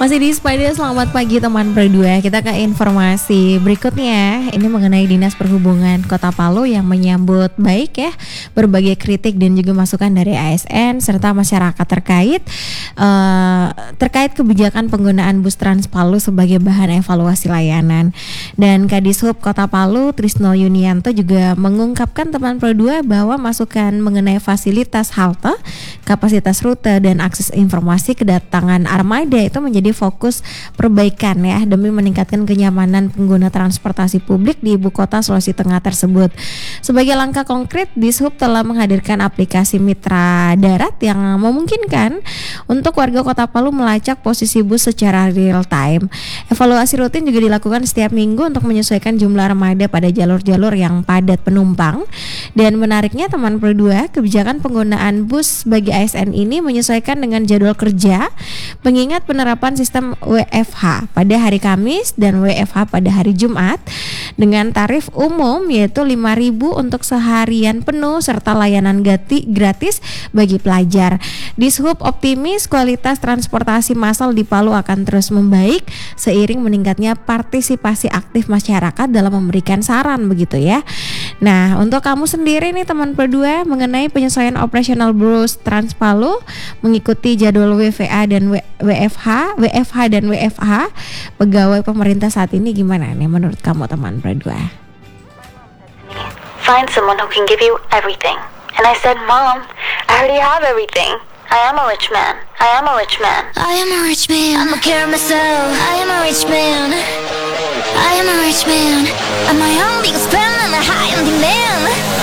Masih di Spider, selamat pagi teman berdua. Kita ke informasi berikutnya. Ini mengenai Dinas Perhubungan Kota Palu yang menyambut baik ya berbagai kritik dan juga masukan dari ASN serta masyarakat terkait kebijakan penggunaan bus Trans Palu sebagai bahan evaluasi layanan. Dan Kadishub Kota Palu Trisno Yunianto juga mengungkapkan teman berdua bahwa masukan mengenai fasilitas halte, kapasitas rute dan akses informasi kedatangan armada itu menjadi fokus perbaikan ya demi meningkatkan kenyamanan pengguna transportasi publik di ibu kota Sulawesi Tengah tersebut. Sebagai langkah konkret, Dishub telah menghadirkan aplikasi Mitra Darat yang memungkinkan untuk warga Kota Palu melacak posisi bus secara real time. Evaluasi rutin juga dilakukan setiap minggu untuk menyesuaikan jumlah armada pada jalur-jalur yang padat penumpang. Dan menariknya teman berdua, kebijakan penggunaan bus bagi ASN ini menyesuaikan dengan jadwal kerja, mengingat penerapan sistem WFH pada hari Kamis dan WFH pada hari Jumat dengan tarif umum yaitu 5.000 untuk seharian penuh serta layanan gratis bagi pelajar. Dishub optimis kualitas transportasi massal di Palu akan terus membaik seiring meningkatnya partisipasi aktif masyarakat dalam memberikan saran begitu ya. Nah, untuk kamu sendiri nih teman berdua mengenai penyesuaian operasional bus Trans Palu mengikuti jadwal WFH dan WFH pegawai pemerintah saat ini gimana nih menurut kamu teman berdua? Find someone who can give you everything. And I said, Mom, I already have everything. I am a rich man. I am a rich man. I am a rich man. I'm a care of myself. I am a rich man. I am a rich man. I'm my own biggest fan. I'm a high on demand.